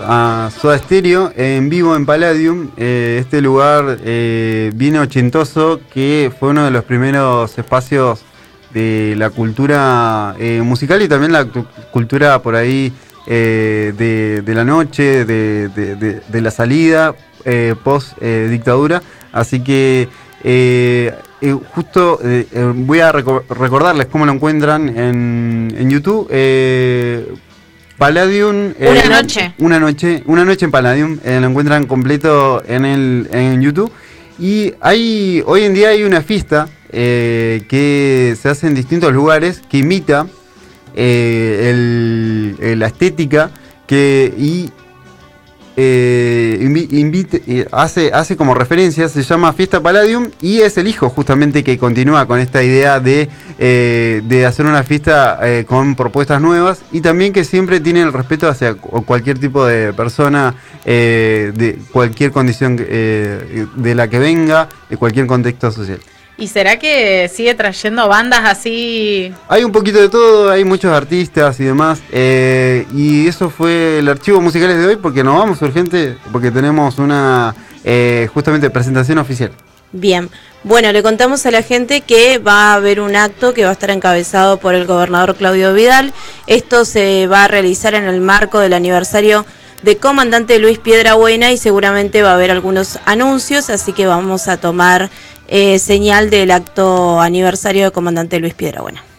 a Soda Stereo en vivo en Palladium, este lugar bien ochentoso que fue uno de los primeros espacios de la cultura musical y también la cultura por ahí de la noche, de la salida post dictadura. Así que justo voy a recordarles cómo lo encuentran en YouTube. Palladium, una noche en Palladium, lo encuentran completo en YouTube. Y hoy en día hay una fiesta que se hace en distintos lugares que imita la estética hace como referencia, se llama Fiesta Palladium, y es el hijo justamente que continúa con esta idea de hacer una fiesta con propuestas nuevas, y también que siempre tiene el respeto hacia cualquier tipo de persona, de cualquier condición de la que venga, de cualquier contexto social. ¿Y será que sigue trayendo bandas así? Hay un poquito de todo, hay muchos artistas y demás. Y eso fue el archivo musicales de hoy, porque nos vamos urgente, porque tenemos una justamente presentación oficial. Bien, bueno, le contamos a la gente que va a haber un acto que va a estar encabezado por el gobernador Claudio Vidal. Esto se va a realizar en el marco del aniversario de Comandante Luis Piedrabuena y seguramente va a haber algunos anuncios, así que vamos a tomar señal del acto aniversario de Comandante Luis Piedrabuena.